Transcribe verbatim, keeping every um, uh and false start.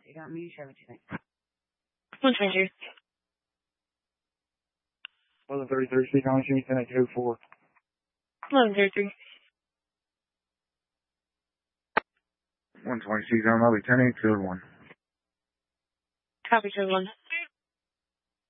You got me, share what you think. one twenty-two. eleven thirty-three, speak on machine, ten eight two four. eleven thirty-three. one twenty-six on lobby, ten eight two one. Copy, two one.